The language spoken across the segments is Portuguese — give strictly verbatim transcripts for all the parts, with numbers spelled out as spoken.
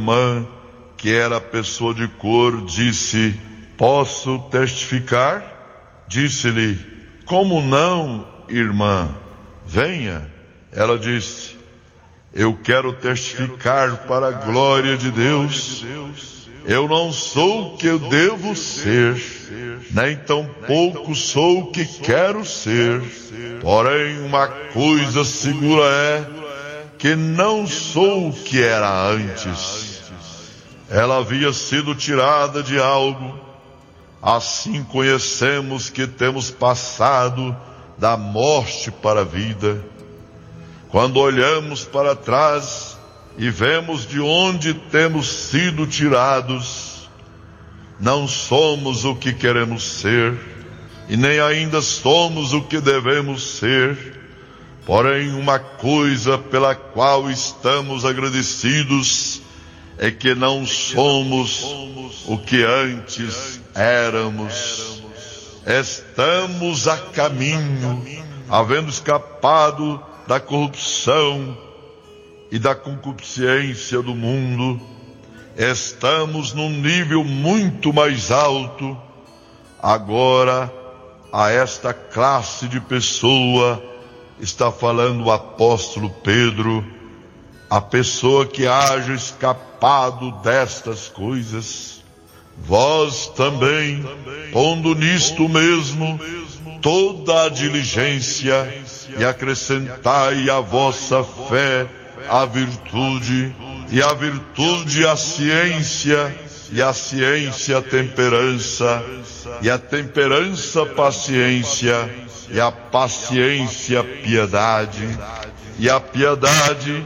irmã, que era pessoa de cor, disse: posso testificar? Disse-lhe: como não, irmã? Venha. Ela disse: eu quero testificar para a glória de Deus. Eu não sou o que eu devo ser, nem tampouco sou o que quero ser. Porém, uma coisa segura é que não sou o que era antes. Ela havia sido tirada de algo. Assim conhecemos que temos passado da morte para a vida. Quando olhamos para trás e vemos de onde temos sido tirados, não somos o que queremos ser, e nem ainda somos o que devemos ser. Porém, uma coisa pela qual estamos agradecidos é que não somos o que antes éramos. Estamos a caminho, havendo escapado da corrupção e da concupiscência do mundo. Estamos num nível muito mais alto. Agora, a esta classe de pessoa está falando o apóstolo Pedro, a pessoa que haja escapado destas coisas. Vós também, pondo nisto mesmo toda a diligência, e acrescentai à vossa fé a virtude, e a virtude a ciência, e a ciência a temperança, e a temperança a paciência, e a paciência a piedade, e a piedade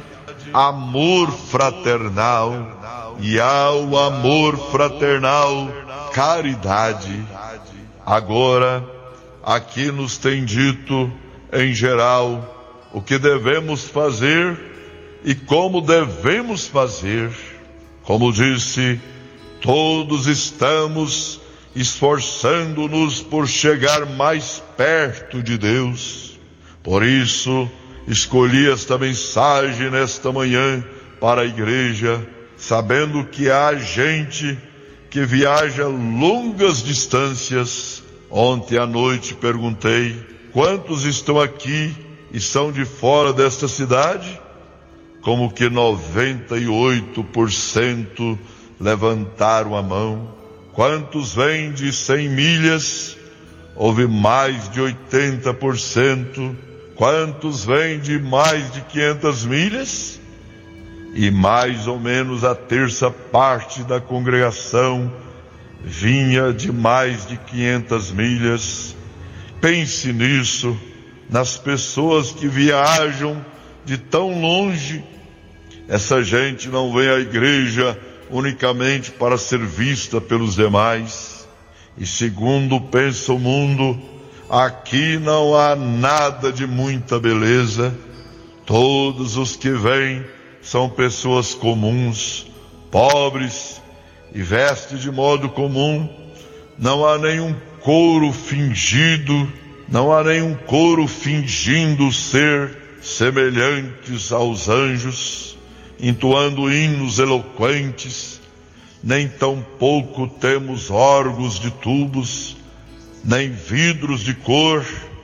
amor fraternal, e ao amor fraternal caridade. Agora, aqui nos tem dito, em geral, o que devemos fazer e como devemos fazer. Como disse, todos estamos esforçando-nos por chegar mais perto de Deus. Por isso, escolhi esta mensagem nesta manhã para a igreja, sabendo que há gente que viaja longas distâncias. Ontem à noite perguntei: quantos estão aqui e são de fora desta cidade? Como que noventa e oito por cento levantaram a mão. Quantos vêm de cem milhas? Houve mais de oitenta por cento. Quantos vêm de mais de quinhentas milhas? E mais ou menos a terça parte da congregação vinha de mais de quinhentas milhas. Pense nisso, nas pessoas que viajam de tão longe. Essa gente não vem à igreja unicamente para ser vista pelos demais. E segundo pensa o mundo, aqui não há nada de muita beleza. Todos os que vêm são pessoas comuns, pobres, e vestem de modo comum. Não há nenhum coro fingido, não há nenhum coro fingindo ser semelhantes aos anjos, entoando hinos eloquentes. Nem tampouco temos órgãos de tubos, nem vidros de cor.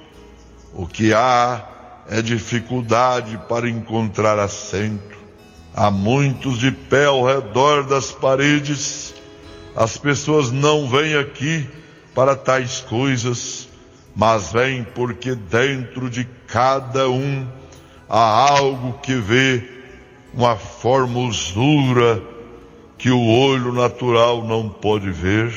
O que há é dificuldade para encontrar assento. Há muitos de pé ao redor das paredes. As pessoas não vêm aqui para tais coisas, mas vêm porque dentro de cada um há algo que vê, uma formosura que o olho natural não pode ver.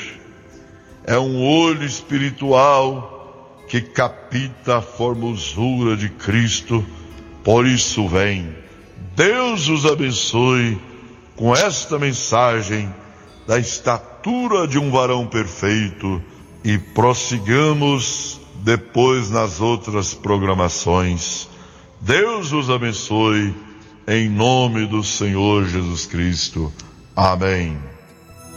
É um olho espiritual que capta a formosura de Cristo. Por isso vem. Deus os abençoe com esta mensagem da estatura de um varão perfeito, e prossigamos depois nas outras programações. Deus os abençoe em nome do Senhor Jesus Cristo. Amém.